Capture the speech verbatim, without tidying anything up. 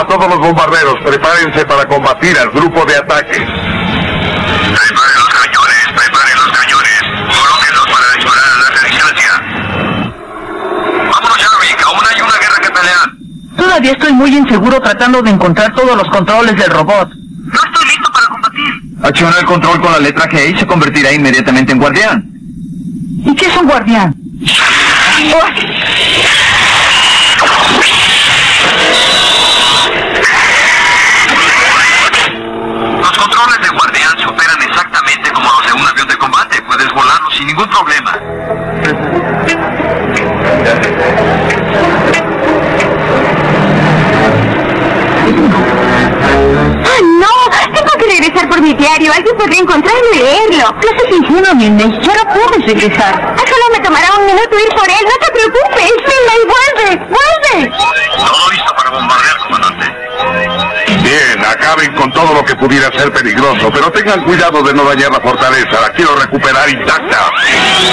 todos los bombarderos, prepárense para combatir al grupo de ataque. Preparen los cañones, preparen los cañones. Colóquenlos para disparar a larga distancia. Vámonos, Jarvik, aún hay una guerra que pelear. Todavía estoy muy inseguro tratando de encontrar todos los controles del robot. No estoy listo para combatir. Acciona el control con la letra G y se convertirá inmediatamente en guardián. ¿Y qué es un guardián? Los controles de guardián se operan exactamente como los de un avión de combate. Puedes volarlo sin ningún problema. ¡Ay, no! Tengo que regresar por mi diario. Alguien podría encontrarlo y leerlo. No seas ingenuo, Midney. Ya no puedes regresar. Ah, solo me tomará un minuto ir por él. No te preocupes. Midney, vuelve. ¡Vuelve! Todo listo para bombardear, comandante. Bien, acaben con todo lo que pudiera ser peligroso, pero tengan cuidado de no dañar la fortaleza. La quiero recuperar intacta.